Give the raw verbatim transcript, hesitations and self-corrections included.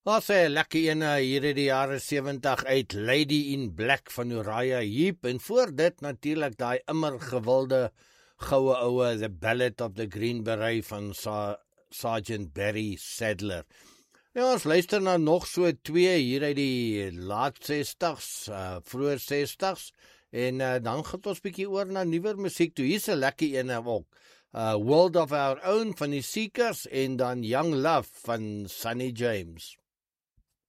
Ons sê lekker ene hier in die jare seventig uit Lady in Black van Uriah Heep en voor dit natuurlik daai immer gewilde goue oue The Ballad of the Green Beret van Sa Sergeant Barry Sadler. Ja, ons luister na nog so twee hier uit die laat sestigs, uh, vroeë sestigs en uh, dan gaan ons bietjie oor na nuwer musiek toe. Hier's 'n lekker ene ook. Uh, World of Our Own van die Seekers en dan Young Love van Sonny James.